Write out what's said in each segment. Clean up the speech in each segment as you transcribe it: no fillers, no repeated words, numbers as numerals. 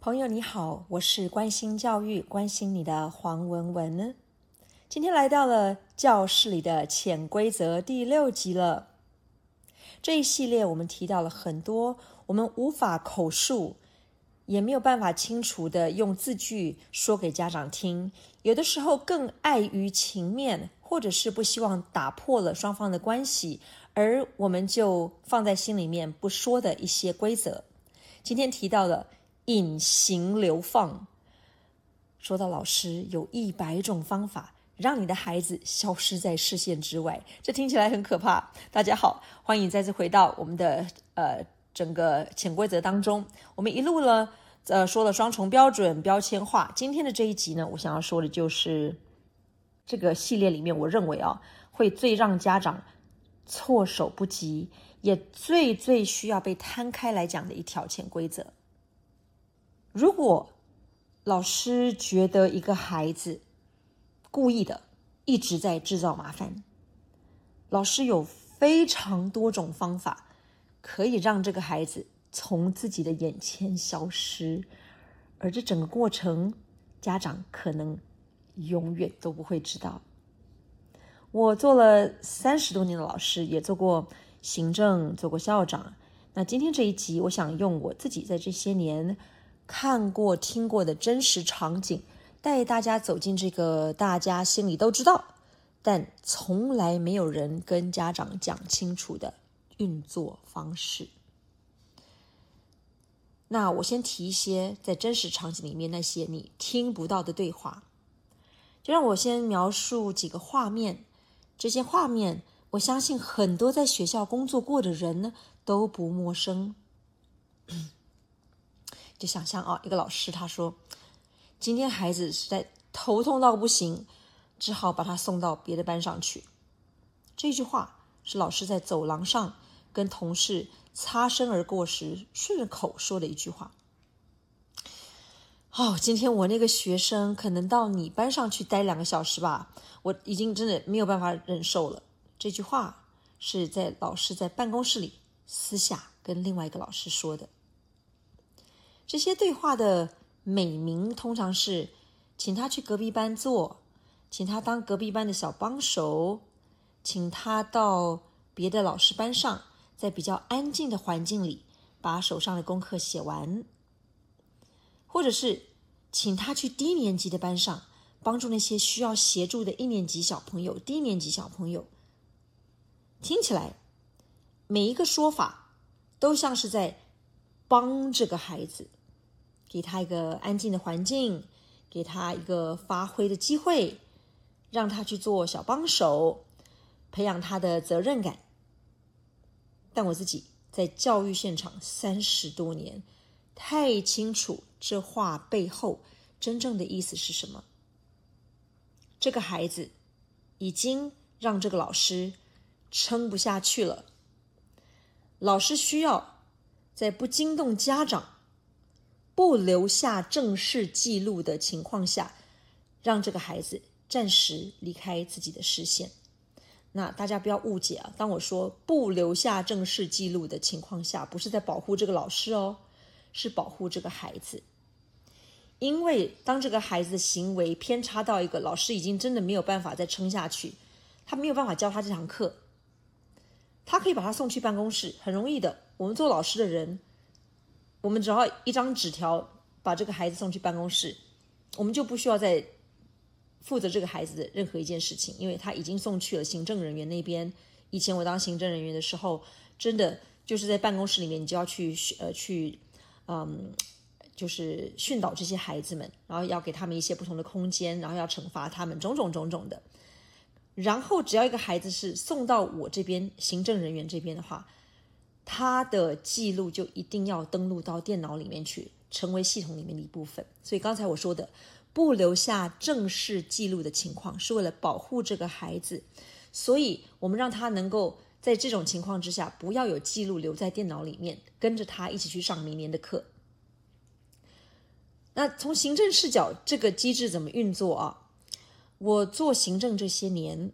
朋友你好，我是关心教育、关心你的黄文文。今天来到了教室里的潜规则第6集了。这一系列我们提到了很多我们无法口述，也没有办法清楚的用字句说给家长听，有的时候更碍于情面，或者是不希望打破了双方的关系，而我们就放在心里面不说的一些规则。今天提到了隐形流放，说到老师有100种方法让你的孩子消失在视线之外，这听起来很可怕。大家好，欢迎再次回到我们的整个潜规则当中。我们一路了说了双重标准、标签化。今天的这一集呢，我想要说的就是这个系列里面，我认为会最让家长措手不及，也最需要被摊开来讲的一条潜规则。如果老师觉得一个孩子故意的一直在制造麻烦，老师有非常多种方法可以让这个孩子从自己的眼前消失，而这整个过程家长可能永远都不会知道。我做了30多年的老师，也做过行政，做过校长。那今天这一集，我想用我自己在这些年看过听过的真实场景，带大家走进这个大家心里都知道，但从来没有人跟家长讲清楚的运作方式。那我先提一些在真实场景里面那些你听不到的对话，就让我先描述几个画面。这些画面我相信很多在学校工作过的人呢都不陌生。就想象一个老师他说，今天孩子实在头痛到不行，只好把他送到别的班上去。这句话是老师在走廊上跟同事擦身而过时顺着口说的一句话。今天我那个学生可能到你班上去待2个小时吧，我已经真的没有办法忍受了。这句话是老师在办公室里私下跟另外一个老师说的。这些对话的美名通常是请他去隔壁班坐，请他当隔壁班的小帮手，请他到别的老师班上，在比较安静的环境里把手上的功课写完，或者是请他去低年级的班上，帮助那些需要协助的1年级小朋友、低年级小朋友。听起来每一个说法都像是在帮这个孩子，给他一个安静的环境，给他一个发挥的机会，让他去做小帮手，培养他的责任感。但我自己在教育现场30多年，太清楚这话背后真正的意思是什么。这个孩子已经让这个老师撑不下去了，老师需要在不惊动家长、不留下正式记录的情况下，让这个孩子暂时离开自己的视线。那大家不要误解当我说不留下正式记录的情况下，不是在保护这个老师是保护这个孩子。因为当这个孩子的行为偏差到一个老师已经真的没有办法再撑下去，他没有办法教他这堂课，他可以把他送去办公室，很容易的。我们做老师的人，我们只要一张纸条把这个孩子送去办公室，我们就不需要再负责这个孩子的任何一件事情，因为他已经送去了行政人员那边。以前我当行政人员的时候，真的就是在办公室里面，你就要就是训导这些孩子们，然后要给他们一些不同的空间，然后要惩罚他们，种种的。然后只要一个孩子是送到我这边行政人员这边的话，他的记录就一定要登录到电脑里面去，成为系统里面的一部分。所以刚才我说的不留下正式记录的情况，是为了保护这个孩子，所以我们让他能够在这种情况之下不要有记录留在电脑里面，跟着他一起去上明年的课。那从行政视角，这个机制怎么运作我做行政这些年，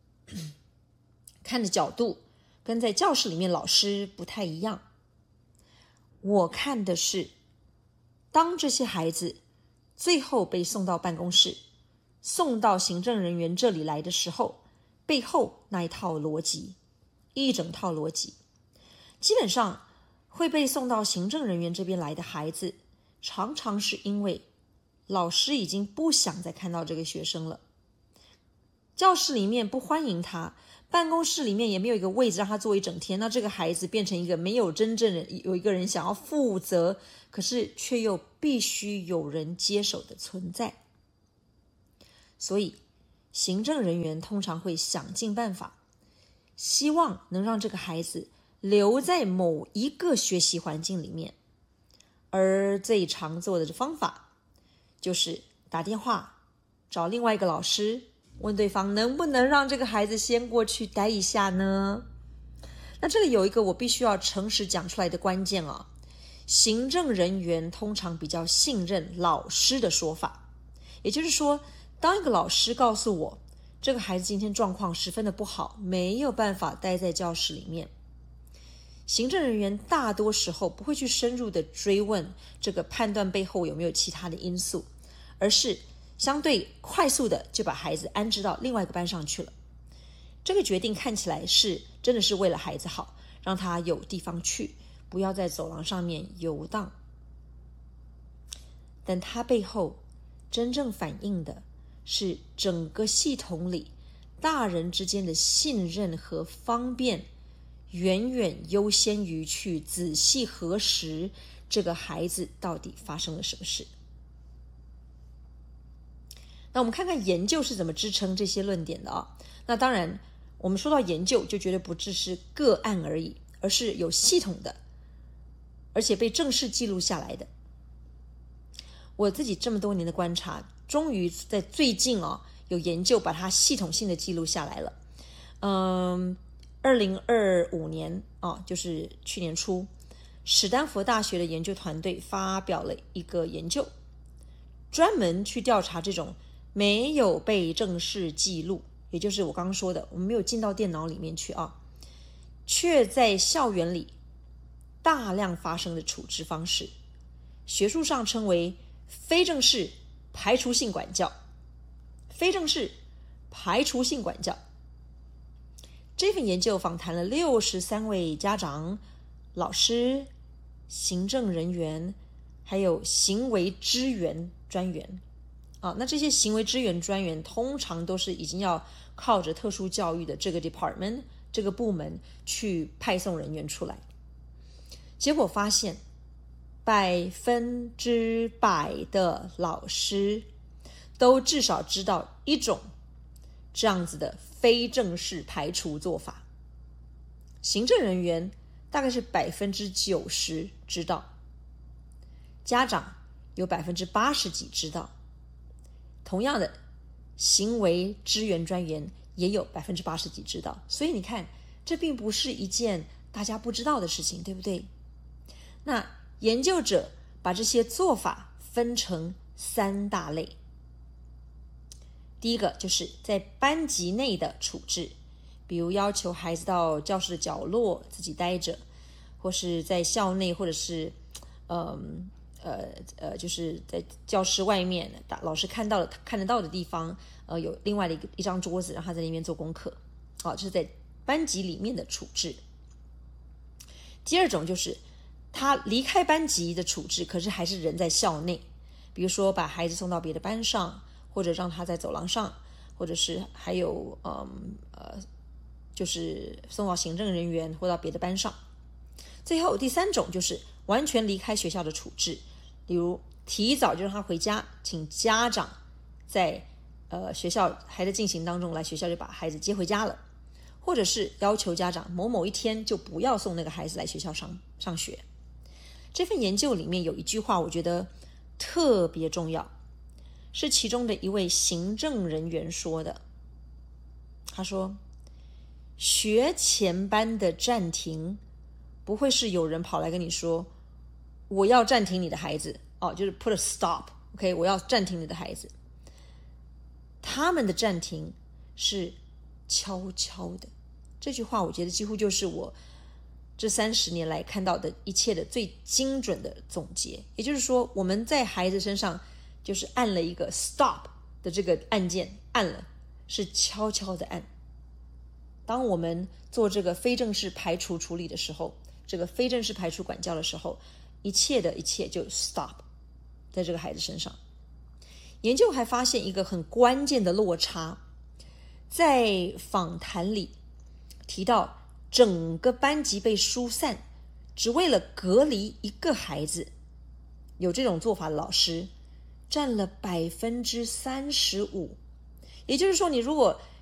看的角度跟在教室里面老师不太一样。我看的是当这些孩子最后被送到办公室，送到行政人员这里来的时候，背后那一套逻辑，一整套逻辑，基本上会被送到行政人员这边来的孩子，常常是因为老师已经不想再看到这个学生了，教室里面不欢迎他，办公室里面也没有一个位置让他坐一整天，那这个孩子变成一个没有真正有一个人想要负责，可是却又必须有人接手的存在。所以行政人员通常会想尽办法，希望能让这个孩子留在某一个学习环境里面，而最常做的方法就是打电话找另外一个老师，问对方能不能让这个孩子先过去待一下呢？那这里有一个我必须要诚实讲出来的关键啊，行政人员通常比较信任老师的说法，也就是说，当一个老师告诉我这个孩子今天状况十分的不好，没有办法待在教室里面，行政人员大多时候不会去深入的追问这个判断背后有没有其他的因素，而是相对快速的就把孩子安置到另外一个班上去了。这个决定看起来是真的是为了孩子好，让他有地方去，不要在走廊上面游荡。但他背后真正反映的是整个系统里大人之间的信任和方便，远远优先于去仔细核实这个孩子到底发生了什么事。那我们看看研究是怎么支撑这些论点的啊。那当然我们说到研究就绝对不只是个案而已，而是有系统的，而且被正式记录下来的。我自己这么多年的观察，终于在最近有研究把它系统性的记录下来了。2025年就是去年初，史丹佛大学的研究团队发表了一个研究，专门去调查这种没有被正式记录，也就是我刚刚说的，我们没有进到电脑里面去却在校园里大量发生的处置方式，学术上称为非正式排除性管教。非正式排除性管教。这份研究访谈了63位家长、老师、行政人员，还有行为支援专员。那这些行为支援专员通常都是已经要靠着特殊教育的这个 department 这个部门去派送人员出来。结果发现100%的老师都至少知道一种这样子的非正式排除做法，行政人员大概是90%知道，家长有80%几知道，同样的行为支援专员也有80%几知道。所以你看，这并不是一件大家不知道的事情，对不对？那研究者把这些做法分成3大类。第一个就是在班级内的处置，比如要求孩子到教室的角落自己待着，或是在校内，或者是就是在教室外面老师看得到的地方，有另外的一张桌子，让他在那边做功课。这是在班级里面的处置。第二种就是他离开班级的处置，可是还是人在校内，比如说把孩子送到别的班上，或者让他在走廊上，或者是还有就是送到行政人员或到别的班上。最后第3种就是完全离开学校的处置，例如提早就让他回家，请家长在学校还在进行当中来学校就把孩子接回家了，或者是要求家长某一天就不要送那个孩子来学校上学。这份研究里面有一句话我觉得特别重要，是其中的一位行政人员说的。他说，学前班的暂停不会是有人跑来跟你说我要暂停你的孩子，就是 put a stop， OK， 我要暂停你的孩子。他们的暂停是悄悄的。这句话我觉得几乎就是我这30年来看到的一切的最精准的总结。也就是说，我们在孩子身上就是按了一个 stop 的这个按键，按了，是悄悄的按。当我们做这个非正式排除处理的时候，这个非正式排除管教的时候，一切就 stop 在这个孩子身上。研究还发现一个很关键的落差，在访谈里提到整个班级被疏散，只为了隔离一个孩子，有这种做法的老师占了35%。也就是说，你如果